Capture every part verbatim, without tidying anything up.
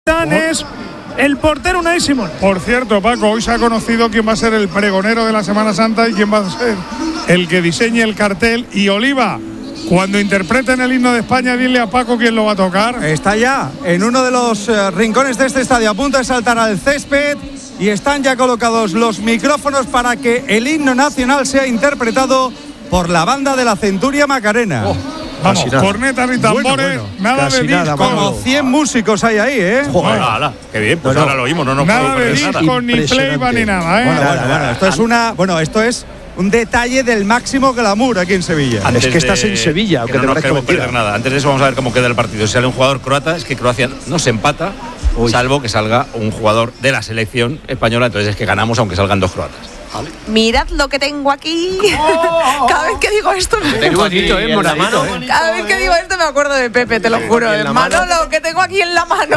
Es el portero Unai Simón. Por cierto, Paco, hoy se ha conocido quién va a ser el pregonero de la Semana Santa y quién va a ser el que diseñe el cartel. Y Oliva, cuando interpreten el himno de España, dile a Paco quién lo va a tocar. Está ya en uno de los eh, rincones de este estadio, a punto de saltar al césped, y están ya colocados los micrófonos para que el himno nacional sea interpretado por la banda de la Centuria Macarena. Oh. Vamos, cornetas y tambores, bueno, bueno, nada de disco. Nada, como cien músicos hay ahí, ¿eh? Joder, ala, qué bien, pues bueno, ahora lo oímos, no nos nada de disco, nada. Ni playback, ni nada, ¿eh? Bueno, bueno, bueno, esto es una, bueno, esto es un detalle del máximo glamour aquí en Sevilla. Antes es que estás en Sevilla, que, que no nos queremos perder nada. Antes de eso vamos a ver cómo queda el partido. Si sale un jugador croata, es que Croacia no se empata, Uy. salvo que salga un jugador de la selección española, entonces es que ganamos aunque salgan dos croatas. ¿Vale? Mirad lo que tengo aquí. Oh, Cada vez que digo esto me qué bonito, ¿eh? Por la mano, ¿eh? Cada vez que digo esto me acuerdo de Pepe, te lo juro. Manolo, que tengo aquí en la mano.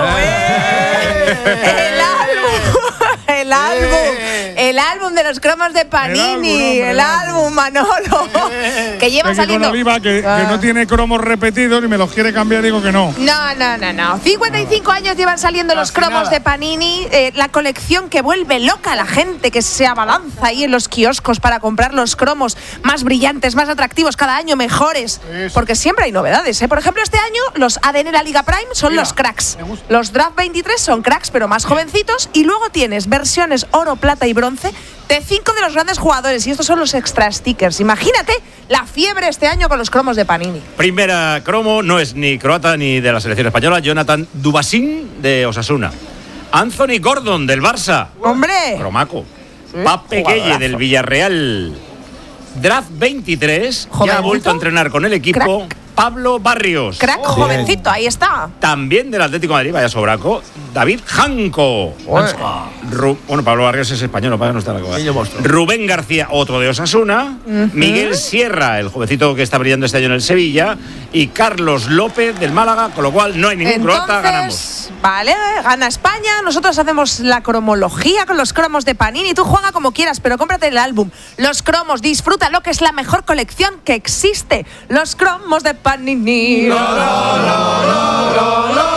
¡Eh! El álbum. El álbum. El álbum de los cromos de Panini. El álbum, Manolo. Que lleva saliendo. Oliva, que, ah. que no tiene cromos repetidos y me los quiere cambiar, digo que no. No, no, no, no. cincuenta y cinco años llevan saliendo los cromos de Panini. Eh, la colección que vuelve loca a la gente, que se abalanza ahí en los kioscos para comprar los cromos más brillantes, más atractivos, cada año mejores. Eso. Porque siempre hay novedades, ¿eh? Por ejemplo, este año los A D N de la Liga Prime son Mira, los cracks. Los Draft veintitrés son cracks, pero más jovencitos. Y luego tienes versiones oro, plata y bronce de cinco de los grandes jugadores. Y estos son los extra stickers. Imagínate la fiebre este año con los cromos de Panini. Primera cromo, no es ni croata ni de la selección española. Jonathan Dubasín de Osasuna. Anthony Gordon del Barça. ¡Hombre! Cromaco. Pape Gueye del Villarreal. Draft veintitrés. ¿Jovencito? Ya ha vuelto a entrenar con el equipo. Crack. Pablo Barrios. Crack, oh, jovencito, ahí está. También del Atlético de Madrid, vaya sobraco. David Janco. Ru- bueno, Pablo Barrios es español, para no estar la cosa. Rubén García, otro de Osasuna. Uh-huh. Miguel Sierra, el jovencito que está brillando este año en el Sevilla. Y Carlos López del Málaga, con lo cual no hay ningún Entonces, croata, ganamos. Vale, gana España. Nosotros hacemos la cromología con los cromos de Panini. Tú juega como quieras, pero cómprate el álbum. Los cromos, disfruta lo que es la mejor colección que existe. Los cromos de Panini. La, la, la, la, la, la.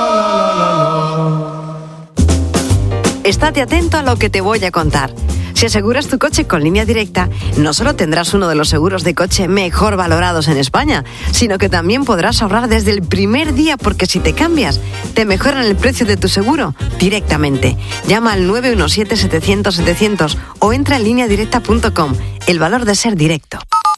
Estate atento a lo que te voy a contar. Si aseguras tu coche con Línea Directa, no solo tendrás uno de los seguros de coche mejor valorados en España, sino que también podrás ahorrar desde el primer día, porque si te cambias, te mejoran el precio de tu seguro directamente. Llama al nueve uno siete, setecientos, setecientos o entra en línea directa punto com. El valor de ser directo.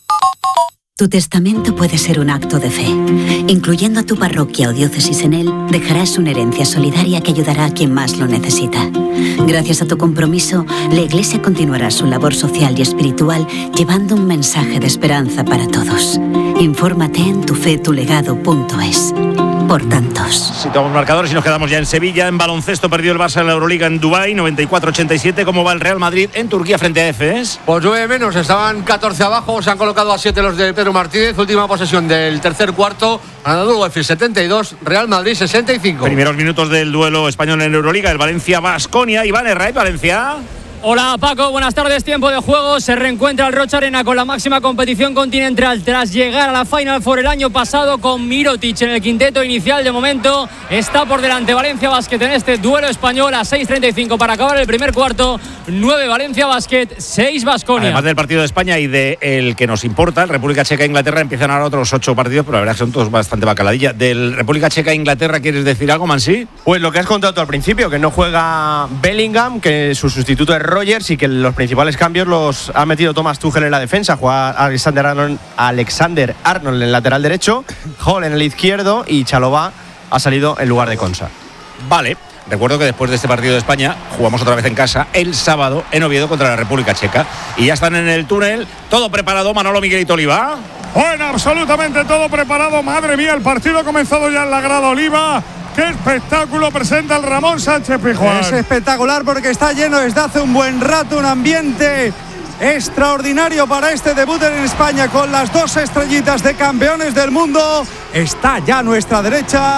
Tu testamento puede ser un acto de fe. Incluyendo a tu parroquia o diócesis en él, dejarás una herencia solidaria que ayudará a quien más lo necesita. Gracias a tu compromiso, la Iglesia continuará su labor social y espiritual, llevando un mensaje de esperanza para todos. Infórmate en tu fe tu legado punto es. Por tantos. Situamos marcadores y nos quedamos ya en Sevilla. En baloncesto perdió el Barça en la Euroliga en Dubái, noventa y cuatro ochenta y siete. ¿Cómo va el Real Madrid en Turquía frente a Efes? Pues nueve menos, estaban catorce abajo, se han colocado a siete los de Pedro Martínez. Última posesión del tercer cuarto. Anadolu Efes setenta y dos, Real Madrid sesenta y cinco. Primeros minutos del duelo español en Euroliga, el Valencia-Baskonia. Iván Herray, Valencia. Hola Paco, buenas tardes, tiempo de juego. Se reencuentra el Rocha Arena con la máxima competición continental tras llegar a la Final Four el año pasado con Mirotic en el quinteto inicial. De momento está por delante Valencia Basket en este duelo español a seis treinta y cinco para acabar el primer cuarto. nueve Valencia Basket, seis Baskonia. Además del partido de España y del que nos importa, el República Checa e Inglaterra, empiezan ahora otros ocho partidos, pero la verdad es que son todos bastante bacaladilla. Del República Checa e Inglaterra, ¿quieres decir algo, Mansi? Pues lo que has contado tú al principio, que no juega Bellingham, que su sustituto es Rogers, y que los principales cambios los ha metido Thomas Tuchel en la defensa. Juega Alexander Arnold, Alexander Arnold en el lateral derecho, Hall en el izquierdo, y Chalobah ha salido en lugar de Konsa. Vale. Recuerdo que después de este partido de España jugamos otra vez en casa el sábado en Oviedo contra la República Checa. Y ya están en el túnel, todo preparado. Manolo, Miguelito, Oliva. Bueno, absolutamente todo preparado. Madre mía, el partido ha comenzado ya en la grada, Oliva. ¡Qué espectáculo presenta el Ramón Sánchez Pizjuán! Es espectacular porque está lleno desde hace un buen rato, un ambiente extraordinario para este debut en España con las dos estrellitas de campeones del mundo. Está ya a nuestra derecha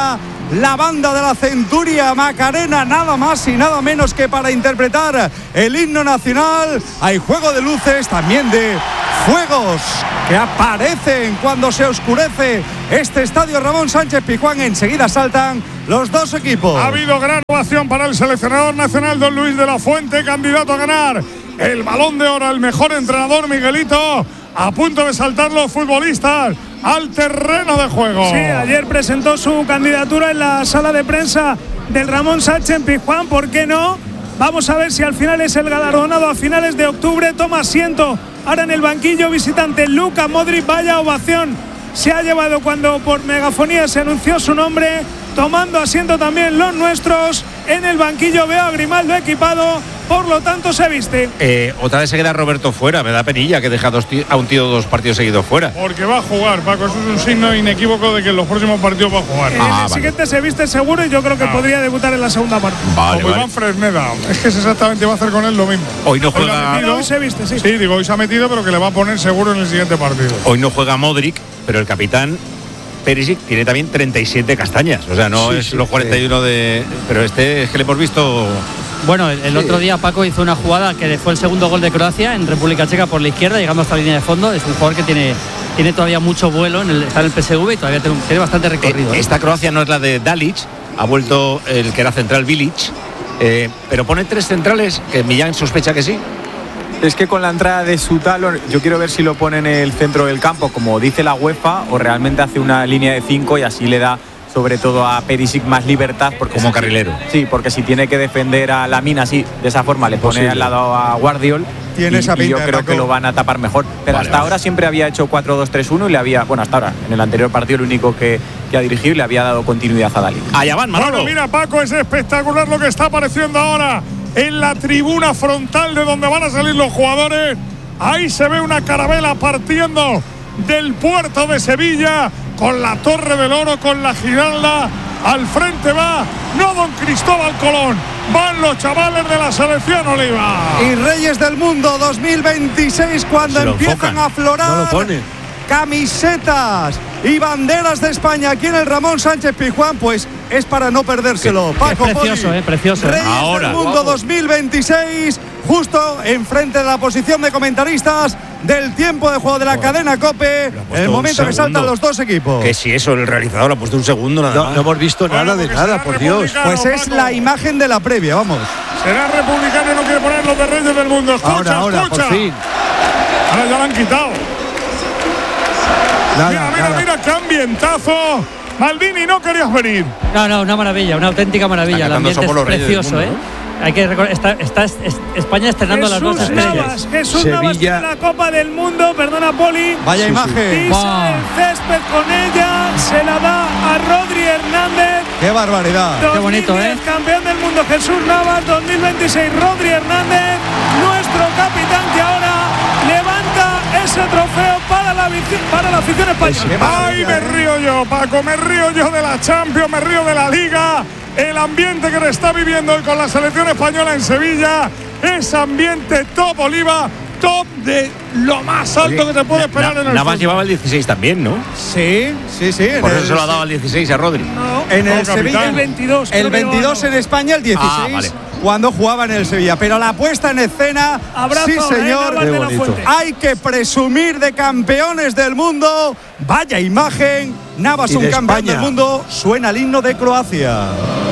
la banda de la Centuria Macarena, nada más y nada menos que para interpretar el himno nacional. Hay juego de luces, también de fuegos que aparecen cuando se oscurece este estadio Ramón Sánchez Pizjuán. Enseguida saltan los dos equipos. Ha habido gran ovación para el seleccionador nacional don Luis de la Fuente, candidato a ganar el Balón de Oro, el mejor entrenador Miguelito, a punto de saltar los futbolistas al terreno de juego. Sí, ayer presentó su candidatura en la sala de prensa del Ramón Sánchez Pizjuán. ¿Por qué no? Vamos a ver si al final es el galardonado a finales de octubre. Toma asiento ahora en el banquillo visitante Luka Modric. Vaya ovación se ha llevado cuando por megafonía se anunció su nombre. Tomando asiento también los nuestros en el banquillo. Veo a Grimaldo equipado, por lo tanto se viste. Eh, otra vez se queda Roberto fuera. Me da penilla que deja dos a un tío dos partidos seguidos fuera. Porque va a jugar, Paco. Eso es un signo inequívoco de que en los próximos partidos va a jugar. En ah, el vale. siguiente se viste seguro y yo creo que ah. podría debutar en la segunda parte. Vale, Como vale. Iván Fresneda. Es que es exactamente va a hacer con él lo mismo. Hoy no juega. Hoy, hoy se viste, sí. Sí, digo, hoy se ha metido, pero que le va a poner seguro en el siguiente partido. Hoy no juega Modric, pero el capitán Perisic tiene también treinta y siete castañas. O sea, no sí, es sí, los cuarenta y uno sí. de. Pero este es que le hemos visto. Bueno, el, el sí. otro día Paco hizo una jugada que fue el segundo gol de Croacia en República Checa por la izquierda, llegando hasta la línea de fondo. Es un jugador que tiene, tiene todavía mucho vuelo, en el, está en el P S V y todavía tiene, tiene bastante recorrido. Eh, ¿eh? Esta Croacia no es la de Dalic, ha vuelto el que era central Bilic, eh, pero pone tres centrales, que Millán sospecha que sí. Es que con la entrada de Sutalo, yo quiero ver si lo pone en el centro del campo, como dice la UEFA, o realmente hace una línea de cinco y así le da sobre todo a Perisic más libertad. Porque como si, carrilero. Sí, porque si tiene que defender a Lamine así, de esa forma, le pone al lado a Guardiol. Tiene y, esa pinta, y yo creo Paco. que lo van a tapar mejor. Pero vale, hasta vale. ahora siempre había hecho cuatro dos tres uno y le había, bueno, hasta ahora, en el anterior partido, el único que, que ha dirigido y le había dado continuidad a Dali. Allá van, Manolo. Bueno, mira, Paco, es espectacular lo que está apareciendo ahora en la tribuna frontal de donde van a salir los jugadores. Ahí se ve una carabela partiendo del puerto de Sevilla con la Torre del Oro, con la Giralda. Al frente va, no don Cristóbal Colón, van los chavales de la selección Oliva. Y Reyes del Mundo dos mil veintiséis, cuando empiezan enfocan. a aflorar no lo pone. camisetas y banderas de España aquí en el Ramón Sánchez Pizjuán, pues es para no perdérselo. Qué, Paco qué precioso, Poli, eh, precioso. Reyes Ahora, del Mundo guapo. dos mil veintiséis, justo enfrente de la posición de comentaristas del tiempo de juego de la cadena COPE, en el momento que saltan los dos equipos. Que si eso, el realizador ha puesto un segundo nada No, más. no hemos visto Bueno, nada de porque nada, será por Dios. republicano, Pues es Paco. la imagen de la previa, vamos. Será republicano y no quiere poner los de Reyes del Mundo. Escucha, Ahora, ahora, escucha. por fin. Ahora ya lo han quitado. Nada, mira, mira, nada. mira, qué ambientazo. Maldini, no querías venir. No, no, una maravilla, una auténtica maravilla. El cantando ambiente es Somos los Reyes del precioso, Mundo, ¿eh? Hay que recordar, está, está es- es- España estrenando las dos Jesús estrellas. Navas, Jesús Sevilla. Navas tiene la Copa del Mundo, perdona Poli. Vaya Sí, imagen. Pisa Wow. el césped con ella, se la da a Rodri Hernández. Qué barbaridad. Qué bonito, dos mil diez, ¿eh? Campeón del mundo Jesús Navas, dos mil veintiséis Rodri Hernández, nuestro capitán que ahora levanta ese trofeo para la, vici- para la afición española. Ay, me río yo, Paco, me río yo de la Champions, me río de la Liga. El ambiente que le está viviendo hoy con la selección española en Sevilla es ambiente top, Oliva, top de lo más alto Oye, que te puede Na- esperar Na- en el Navas fútbol. llevaba el dieciséis también, ¿no? Sí, sí, sí. en Por el- eso se lo ha dado al dieciséis a Rodri. No, En el No, Sevilla, capitán. el veintidós. creo el que veintidós llevaba, en España, el dieciséis Ah, vale. cuando jugaba en el Sevilla. Pero la puesta en escena, Abrazo, sí eh, señor, Navas de la bonito. Fuente. hay que presumir de campeones del mundo. Vaya imagen, Navas Y un de campeón España. del mundo, suena el himno de Croacia.